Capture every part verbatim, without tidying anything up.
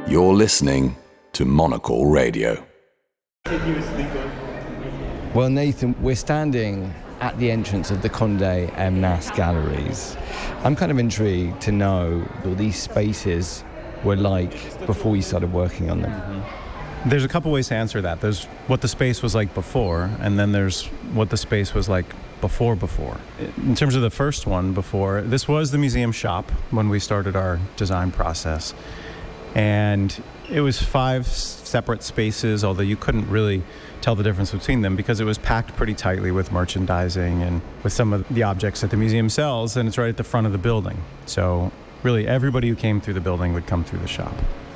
You're listening to Monocle Radio. Well, Nathan, we're standing at the entrance of the Condé and Nast galleries. I'm kind of intrigued to know what these spaces were like before you started working on them. Mm-hmm. There's a couple ways to answer that. There's what the space was like before, and then there's what the space was like before before. In terms of the first one before, this was the museum shop when we started our design process. And it was five separate spaces, although you couldn't really tell the difference between them because it was packed pretty tightly with merchandising and with some of the objects that the museum sells, and it's right at the front of the building. So really everybody who came through the building would come through the shop.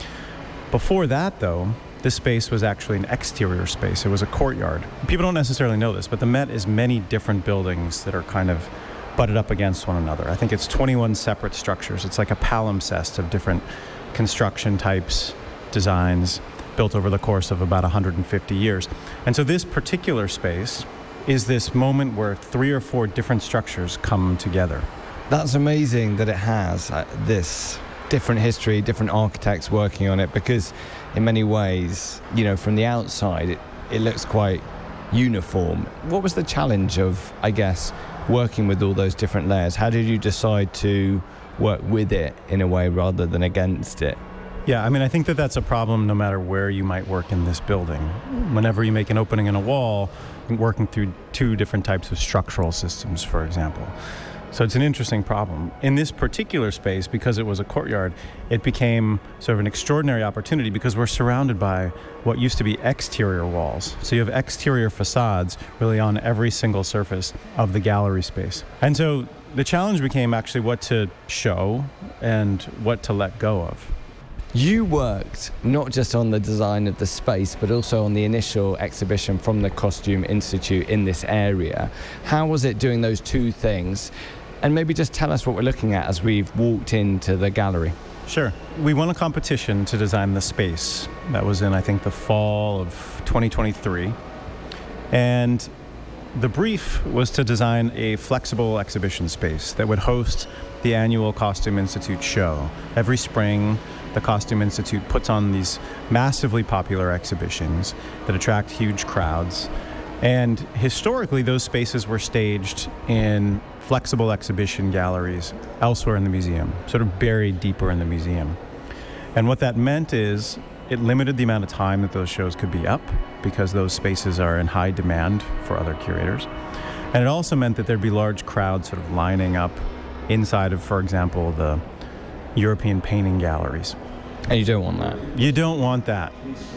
Before that, though, this space was actually an exterior space. It was a courtyard. People don't necessarily know this, but the Met is many different buildings that are kind of butted up against one another. I think it's twenty-one separate structures. It's like a palimpsest of different construction types, designs, built over the course of about one hundred fifty years. And so this particular space is this moment where three or four different structures come together. That's amazing that it has uh, this different history, different architects working on it, because in many ways, you know, from the outside, it, it looks quite uniform. What was the challenge of, I guess, working with all those different layers? How did you decide to work with it in a way rather than against it? Yeah, I mean, I think that that's a problem no matter where you might work in this building. Whenever you make an opening in a wall, working through two different types of structural systems, for example. So it's an interesting problem. In this particular space, because it was a courtyard, it became sort of an extraordinary opportunity because we're surrounded by what used to be exterior walls. So you have exterior facades really on every single surface of the gallery space. And so the challenge became actually what to show and what to let go of. You worked not just on the design of the space, but also on the initial exhibition from the Costume Institute in this area. How was it doing those two things? And maybe just tell us what we're looking at as we've walked into the gallery. Sure. We won a competition to design the space. That was in, I think, the fall of twenty twenty-three. And the brief was to design a flexible exhibition space that would host the annual Costume Institute show. Every spring, the Costume Institute puts on these massively popular exhibitions that attract huge crowds. And historically, those spaces were staged in flexible exhibition galleries elsewhere in the museum, sort of buried deeper in the museum. And what that meant is it limited the amount of time that those shows could be up because those spaces are in high demand for other curators. And it also meant that there'd be large crowds sort of lining up inside of, for example, the European painting galleries. And you don't want that. You don't want that.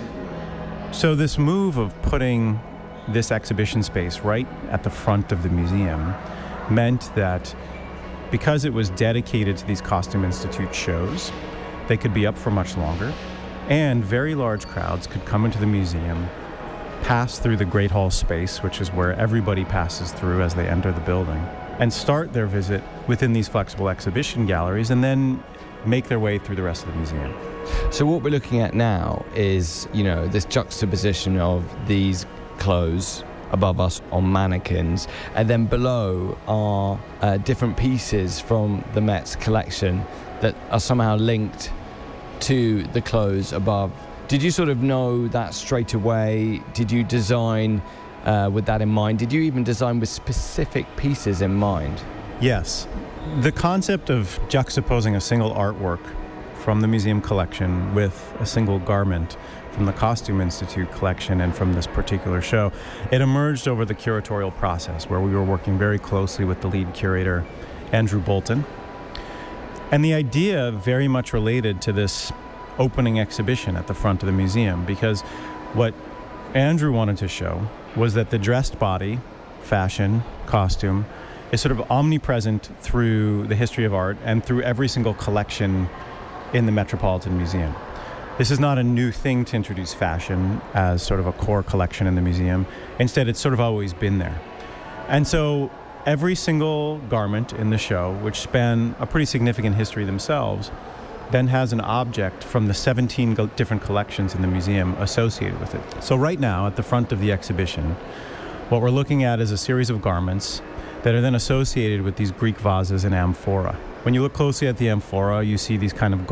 So this move of putting this exhibition space right at the front of the museum meant that because it was dedicated to these Costume Institute shows, they could be up for much longer, and very large crowds could come into the museum, pass through the Great Hall space, which is where everybody passes through as they enter the building, and start their visit within these flexible exhibition galleries, and then make their way through the rest of the museum. So what we're looking at now is, you know, this juxtaposition of these clothes above us on mannequins, and then below are uh, different pieces from the Met's collection that are somehow linked to the clothes above. Did you sort of know that straight away? Did you design uh, with that in mind? Did you even design with specific pieces in mind? Yes. The concept of juxtaposing a single artwork from the museum collection with a single garment from the Costume Institute collection and from this particular show, it emerged over the curatorial process where we were working very closely with the lead curator, Andrew Bolton. And the idea very much related to this opening exhibition at the front of the museum, because what Andrew wanted to show was that the dressed body, fashion, costume, is sort of omnipresent through the history of art and through every single collection in the Metropolitan Museum. This is not a new thing to introduce fashion as sort of a core collection in the museum. Instead, it's sort of always been there. And so every single garment in the show, which span a pretty significant history themselves, then has an object from the seventeen go- different collections in the museum associated with it. So right now, at the front of the exhibition, what we're looking at is a series of garments that are then associated with these Greek vases and amphora. When you look closely at the amphora, you see these kind of